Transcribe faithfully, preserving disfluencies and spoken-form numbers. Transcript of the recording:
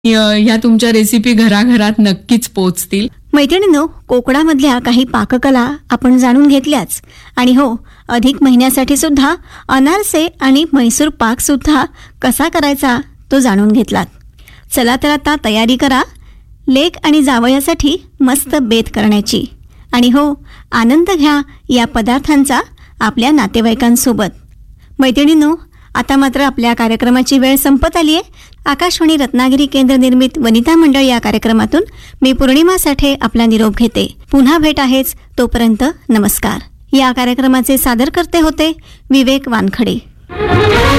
ह्या तुमच्या रेसिपी घराघरात नक्कीच पोहोचतील. मैत्रिणींनो, कोकणामधल्या काही पाककला आपण जाणून घेतल्याच. आणि हो, अधिक महिन्यासाठी सुद्धा अनारसे आणि म्हैसूर पाक सुद्धा कसा करायचा तो जाणून घेतलात. चला तर आता तयारी करा लेक आणि जावयासाठी मस्त बेत करण्याची. आणि हो, आनंद घ्या या पदार्थांचा आपल्या नातेवाईकांसोबत. मैत्रिणींनो, आता मात्र आपल्या कार्यक्रमाची वेळ संपत आली आहे. आकाशवाणी रत्नागिरी केंद्र निर्मित वनिता मंडळ या कार्यक्रमातून मी पौर्णिमा साठे आपला निरोप घेते. पुन्हा भेट आहेच, तोपर्यंत नमस्कार. या कार्यक्रमाचे सादरकर्ते होते विवेक वानखडे.